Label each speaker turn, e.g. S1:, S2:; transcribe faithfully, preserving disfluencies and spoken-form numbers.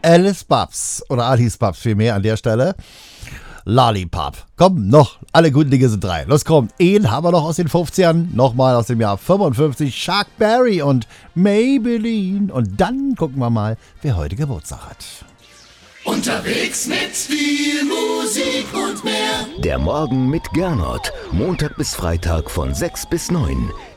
S1: Alice Babs oder Alice Babs vielmehr an der Stelle. Lollipop. Komm, noch, alle guten Dinge sind drei. Los, komm, einen haben wir noch aus den fünfzigern, nochmal aus dem Jahr fünfundfünfzig, Chuck Berry und Maybelline. Und dann gucken wir mal, wer heute Geburtstag hat.
S2: Unterwegs mit viel Musik und mehr.
S3: Der Morgen mit Gernot. Montag bis Freitag von sechs bis neun.